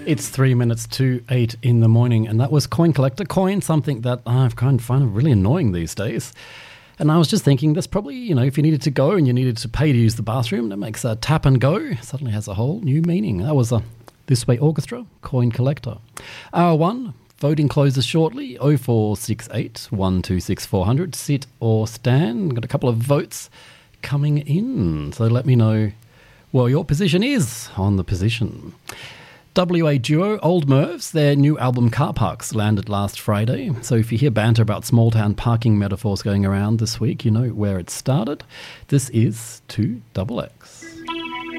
It's 3 minutes to 8 in the morning, and that was Coin Collector. Coin, something that I've kind of find really annoying these days. And I was just thinking, that's probably, if you needed to go and you needed to pay to use the bathroom, that makes a tap and go suddenly has a whole new meaning. That was a This Way Orchestra, Coin Collector. Hour 1, voting closes shortly, 0468 126 400. Sit or stand. Got a couple of votes coming in, so let me know what your position is on the position. WA duo Old Mervs, their new album Car Parks landed last Friday. So if you hear banter about small town parking metaphors going around this week, you know where it started. This is 2XX.